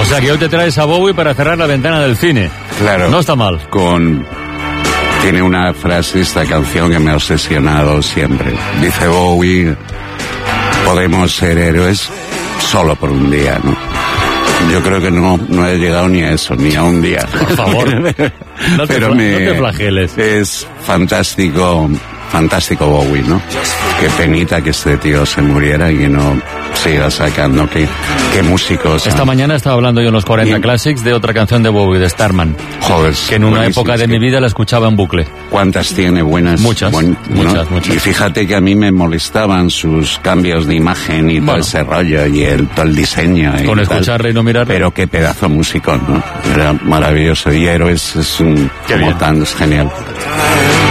sea que hoy te traes a Bowie para cerrar la ventana del cine. Claro. No está mal. Tiene una frase esta canción que me ha obsesionado siempre. Dice Bowie, podemos ser héroes solo por un día, ¿no? Yo creo que no he llegado ni a eso, ni a un día. Por favor, no te flageles. Es fantástico Bowie, ¿no? Qué penita que este tío se muriera y que no siga sacando. Qué músicos. Esta mañana estaba hablando yo en los 40 Classics de otra canción de Bowie, de Starman. Joder. Que en una época de mi vida la escuchaba en bucle. ¿Cuántas tiene buenas? Muchas. Y fíjate que a mí me molestaban sus cambios de imagen y todo ese rollo y todo el diseño. Con escucharle y no mirarle. Pero qué pedazo músico, ¿no? Era maravilloso. Y Héroes es es genial.